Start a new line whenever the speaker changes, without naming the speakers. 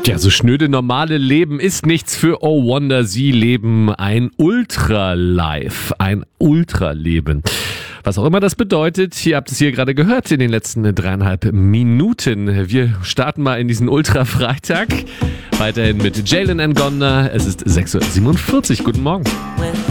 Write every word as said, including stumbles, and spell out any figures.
Ja, so schnöde normale Leben ist nichts für Oh Wonder. Sie leben ein Ultra-Life, ein Ultra-Leben. Was auch immer das bedeutet, ihr habt es hier gerade gehört in den letzten dreieinhalb Minuten. Wir starten mal in diesen Ultra-Freitag. Weiterhin mit Jalen Ngonda. Es ist sechs Uhr siebenundvierzig. Guten Morgen.